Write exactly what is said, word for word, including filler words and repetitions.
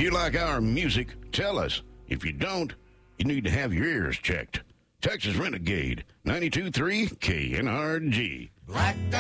you like our music, tell us. If you don't, you need to have your ears checked. Texas Renegade, ninety-two point three K N R G. Black